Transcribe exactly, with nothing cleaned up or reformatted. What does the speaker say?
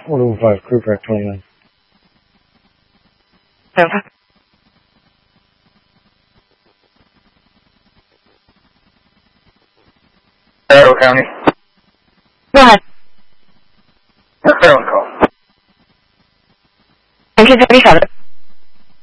Order five, crew crack twenty-nine. Delta. Barrow County. Go ahead. Maryland call. nineteen seventy-seven.